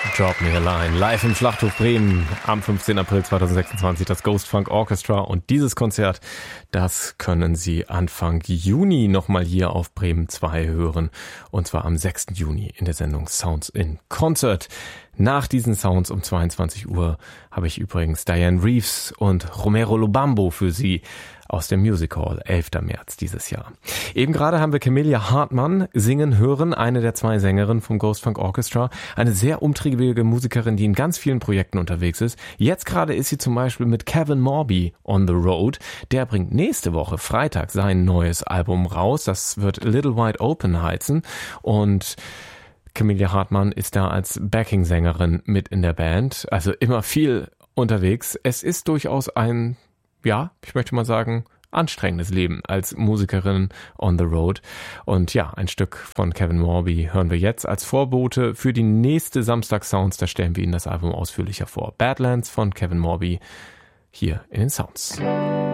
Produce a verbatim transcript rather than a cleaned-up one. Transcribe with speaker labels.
Speaker 1: Drop Me a Line, live im Schlachthof Bremen am fünfzehnten April zweitausendsechsundzwanzig, das Ghost Funk Orchestra. Und dieses Konzert, das können Sie Anfang Juni nochmal hier auf Bremen zwei hören. Und zwar am sechsten Juni in der Sendung Sounds in Concert. Nach diesen Sounds um zweiundzwanzig Uhr habe ich übrigens Diane Reeves und Romero Lubambo für Sie aus dem Music Hall, elften März dieses Jahr. Eben gerade haben wir Camelia Hartmann singen hören, eine der zwei Sängerinnen vom Ghost Funk Orchestra. Eine sehr umtriebige Musikerin, die in ganz vielen Projekten unterwegs ist. Jetzt gerade ist sie zum Beispiel mit Kevin Morby on the road. Der bringt nächste Woche Freitag sein neues Album raus. Das wird Little Wide Open heißen. Und Camelia Hartmann ist da als Backing-Sängerin mit in der Band. Also immer viel unterwegs. Es ist durchaus ein, ja, ich möchte mal sagen, anstrengendes Leben als Musikerin on the road. Und ja, ein Stück von Kevin Morby hören wir jetzt als Vorbote für die nächste Samstag-Sounds. Da stellen wir Ihnen das Album ausführlicher vor. Badlands von Kevin Morby hier in den Sounds.